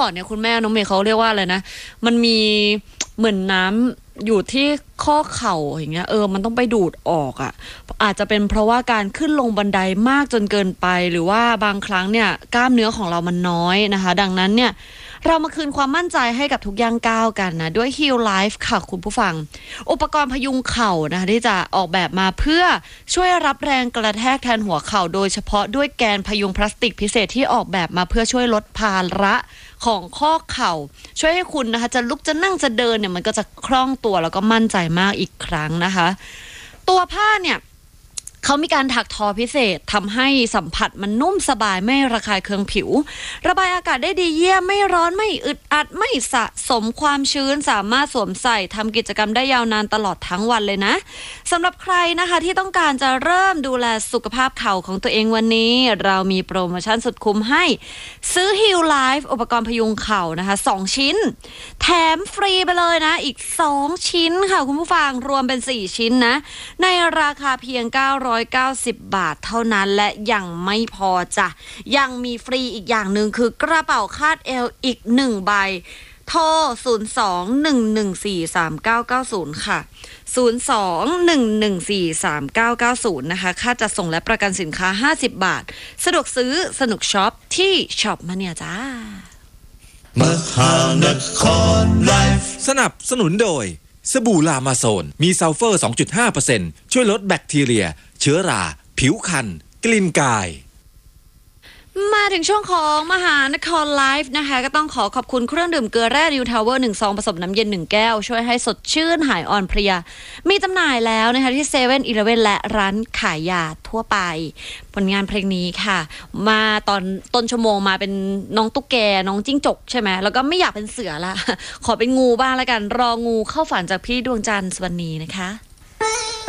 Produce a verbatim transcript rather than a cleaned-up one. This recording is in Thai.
ก่อนเนี่ยคุณแม่น้องเมย์เขาเรียกว่าอะไรนะมันมีเหมือนน้ำอยู่ที่ข้อเข่าอย่างเงี้ยเออมันต้องไปดูดออกอ่ะอาจจะเป็นเพราะว่าการขึ้นลงบันไดมากจนเกินไปหรือว่าบางครั้งเนี่ยกล้ามเนื้อของเรามันน้อยนะคะดังนั้นเนี่ยเรามาคืนความมั่นใจให้กับทุกย่างก้าวกันนะด้วย Heal Life ค่ะคุณผู้ฟังอุปกรณ์พยุงเข่านะคะที่จะออกแบบมาเพื่อช่วยรับแรงกระแทกแทนหัวเข่าโดยเฉพาะด้วยแกนพยุงพลาสติกพิเศษที่ออกแบบมาเพื่อช่วยลดภาระของข้อเข่าช่วยให้คุณนะคะจะลุกจะนั่งจะเดินเนี่ยมันก็จะคล่องตัวแล้วก็มั่นใจมากอีกครั้งนะคะตัวผ้าเนี่ยเขามีการถักทอพิเศษทำให้สัมผัสมันนุ่มสบายไม่ระคายเคืองผิวระบายอากาศได้ดีเยี่ยมไม่ร้อนไม่อึดอัดไม่สะสมความชื้นสามารถสวมใส่ทำกิจกรรมได้ยาวนานตลอดทั้งวันเลยนะสำหรับใครนะคะที่ต้องการจะเริ่มดูแลสุขภาพเข่าของตัวเองวันนี้เรามีโปรโมชั่นสุดคุ้มให้ซื้อ Heal Life อุปกรณ์พยุงเข่านะคะสองชิ้นแถมฟรีไปเลยนะอีกสองชิ้นค่ะคุณผู้ฟังรวมเป็นสี่ชิ้นนะในราคาเพียงเก้าร้อยเก้าสิบบาทเท่านั้นและยังไม่พอจ้ะยังมีฟรีอีกอย่างหนึ่งคือกระเป๋าคาดเอวอีกหนึ่งใบโทรศูนย์ สอง หนึ่ง หนึ่ง สี่ สาม เก้า เก้า ศูนย์ค่ะศูนย์ สอง หนึ่ง หนึ่ง สี่ สาม เก้า เก้า ศูนย์นะคะค่าจัดส่งและประกันสินค้าห้าสิบบาทสะดวกซื้อสนุกช็อปที่ช็อปมาเนี่ยจ้ามหานครไลฟ์สนับสนุนโดยสบู่ลามาโซนมีซัลเฟอร์ สองจุดห้าเปอร์เซ็นต์ ช่วยลดแบคทีเรียเชื้อราผิวคันกลิ่นกายมาถึงช่วงของมหานครไลฟ์นะคะก็ต้องขอขอบคุณเครื่องดื่มเกลือแร่นิวทาวเวอร์หนึ่งซองผสมน้ำเย็นหนึ่งแก้วช่วยให้สดชื่นหายอ่อนเพลียมีจำหน่ายแล้วนะคะที่เซเว่นอีเลฟเว่นและร้านขายยาทั่วไปผลงานเพลงนี้ค่ะมาตอนต้นชั่วโมงมาเป็นน้องตุ๊กแกน้องจิ้งจกใช่ไหมแล้วก็ไม่อยากเป็นเสือละขอเป็นงูบ้างละกันรองูเข้าฝันจากพี่ดวงจันทร์สวรรณีนะคะ